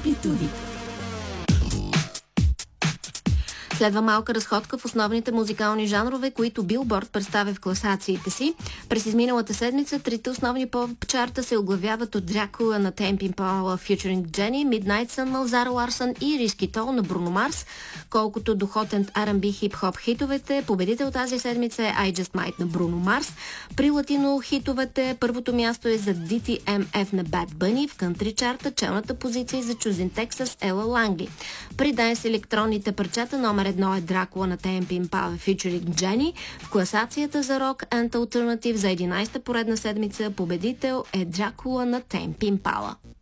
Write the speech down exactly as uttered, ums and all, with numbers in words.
Амплитуди. Следва малка разходка в основните музикални жанрове, които Билборд представя в класациите си. През изминалата седмица трите основни поп-чарта се оглавяват от Dracula на Tame Impala featuring Jenny, Midnight Sun на Zara Larsson и Risky Toll на Bruno Mars. Колкото до Hot and Ар енд Би хип-хоп хитовете, победител тази седмица е I Just Might на Bruno Mars. При латино хитовете първото място е за Ди Ти Ем Еф на Bad Bunny, в кантри чарта челната позиция за Choosing Texas Ella Langley. При данс електронните парчета номер едно е Dracula на Tame Impala featuring Jenny. В класацията за Rock and Alternative за единайсета поредна седмица победител е Dracula на Tame Impala.